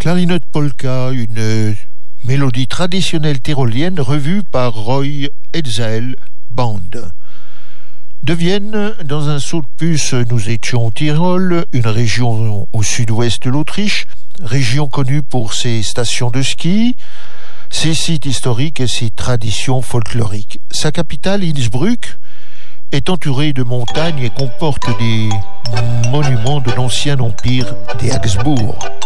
Klarinette Polka, une mélodie traditionnelle tyrolienne revue par Roy Hetzel Band. De Vienne, dans un saut de puce, nous étions au Tyrol, une région au sud-ouest de l'Autriche, région connue pour ses stations de ski, ses sites historiques et ses traditions folkloriques. Sa capitale, Innsbruck, est entourée de montagnes et comporte des monuments de l'ancien empire des Habsbourg.